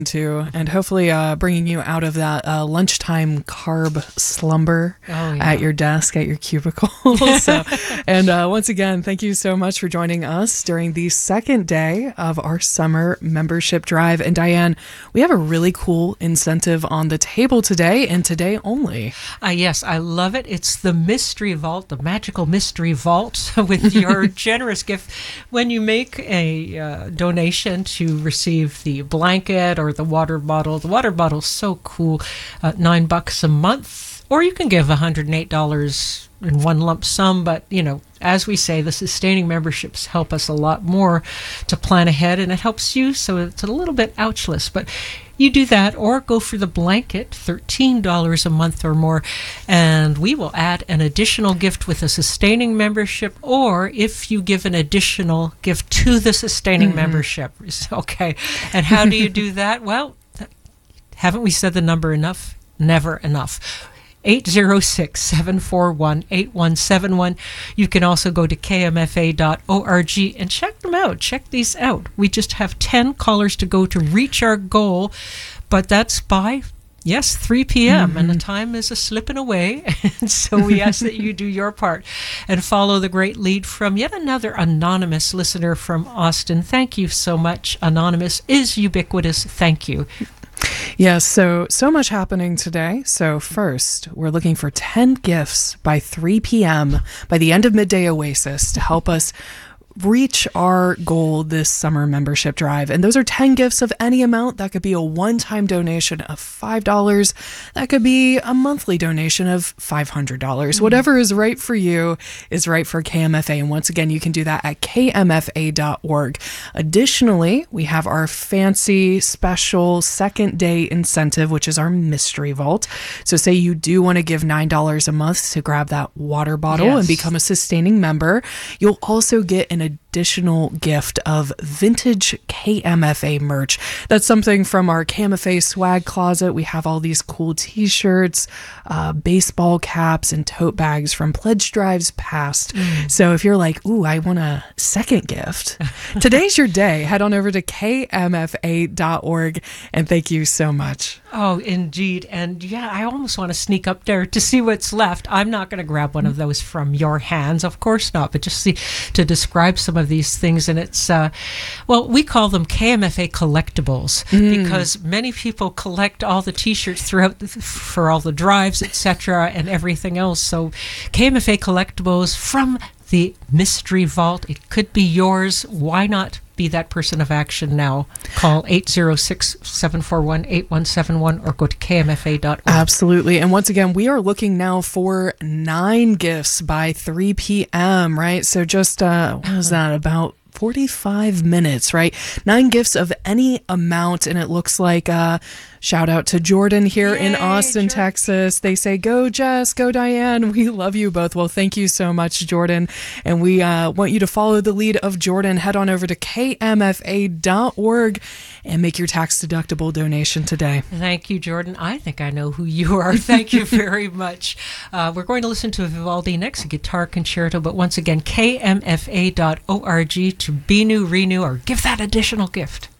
to, and hopefully bringing you out of that lunchtime carb slumber at your desk, at your cubicle. And once again, thank you so much for joining us during the second day of our summer membership drive. And Diane, we have a really cool incentive on the table today, and today only. Yes, I love it. It's the Mystery Vault, the magical Mystery Vault, with your generous gift. When you make a donation to receive the blanket or the water bottle's so cool, $9 a month, or you can give $108 in one lump sum. But, you know, as we say, the sustaining memberships help us a lot more to plan ahead, and it helps you, so it's a little bit ouchless. But you do that, or go for the blanket, $13 a month or more, and we will add an additional gift with a sustaining membership, or if you give an additional gift to the sustaining membership. Okay, and how do you do that? Well, haven't we said the number enough? Never enough. 806-741-8171. You can also go to kmfa.org and check them out. Check these out. We just have 10 callers to go to reach our goal, but that's by 3 p.m. and the time is slipping away. And so we ask that you do your part and follow the great lead from yet another anonymous listener from Austin. Thank you so much. Anonymous is ubiquitous. Thank you. Yes, so much happening today. So first, we're looking for 10 gifts by 3 p.m. by the end of Midday Oasis to help us reach our goal this summer membership drive. And those are 10 gifts of any amount. That could be a one-time donation of $5. That could be a monthly donation of $500. Whatever is right for you is right for KMFA. And once again, you can do that at kmfa.org. Additionally, we have our fancy special second day incentive, which is our Mystery Vault. So say you do want to give $9 a month to grab that water bottle and become a sustaining member. You'll also get an additional gift of vintage KMFA merch. That's something from our KMFA swag closet. We have all these cool t-shirts, baseball caps, and tote bags from pledge drives past. So if you're like, ooh, I want a second gift, today's your day. Head on over to kmfa.org, and thank you so much. Oh, indeed. And yeah, I almost want to sneak up there to see what's left. I'm not going to grab one of those from your hands, of course not, but just see to describe some of these things. And it's, we call them KMFA collectibles because many people collect all the t-shirts for all the drives, etc., and everything else. So KMFA collectibles from the Mystery Vault. It could be yours. Why not be that person of action now? Call 806-741-8171 or go to kmfa.org. Absolutely. And once again, we are looking now for 9 gifts by 3 p.m., right? So just, what was that, about 45 minutes, right? 9 gifts of any amount, and it looks like shout out to Jordan here in Austin, Texas. They say, go Jess, go Diane. We love you both. Well, thank you so much, Jordan. And we want you to follow the lead of Jordan. Head on over to kmfa.org and make your tax-deductible donation today. Thank you, Jordan. I think I know who you are. Thank you very much. We're going to listen to Vivaldi next, a guitar concerto. But once again, kmfa.org to be new, renew, or give that additional gift.